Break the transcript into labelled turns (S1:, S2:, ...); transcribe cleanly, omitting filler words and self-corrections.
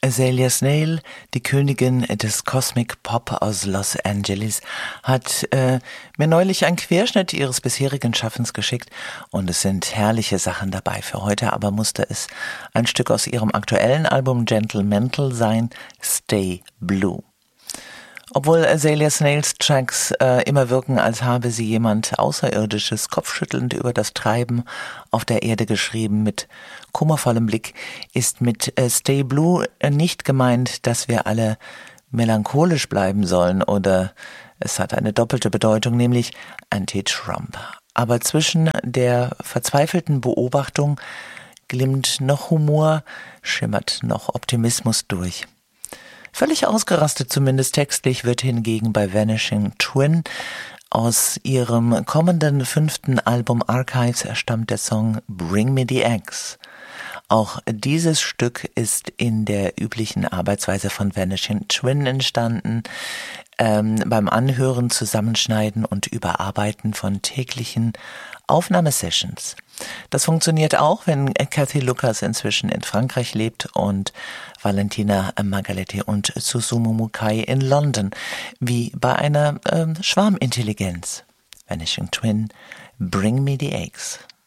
S1: Azalea Snail, die Königin des Cosmic Pop aus Los Angeles, hat mir neulich einen Querschnitt ihres bisherigen Schaffens geschickt und es sind herrliche Sachen dabei. Für heute aber musste es ein Stück aus ihrem aktuellen Album Gentlemental sein, Stay Blue. Obwohl Azalea Snails Tracks immer wirken, als habe sie jemand Außerirdisches kopfschüttelnd über das Treiben auf der Erde geschrieben, mit kummervollem Blick, ist mit Stay Blue nicht gemeint, dass wir alle melancholisch bleiben sollen, oder es hat eine doppelte Bedeutung, nämlich Anti-Trump. Aber zwischen der verzweifelten Beobachtung glimmt noch Humor, schimmert noch Optimismus durch. Völlig ausgerastet, zumindest textlich, wird hingegen bei Vanishing Twin aus ihrem kommenden 5. Album Archives stammt der Song Bring Me the Eggs. Auch dieses Stück ist in der üblichen Arbeitsweise von Vanishing Twin entstanden, beim Anhören, Zusammenschneiden und Überarbeiten von täglichen Aufnahmesessions. Das funktioniert auch, wenn Cathy Lucas inzwischen in Frankreich lebt und Valentina Margaletti und Susumu Mukai in London, wie bei einer Schwarmintelligenz. Vanishing Twin, Bring Me the Eggs.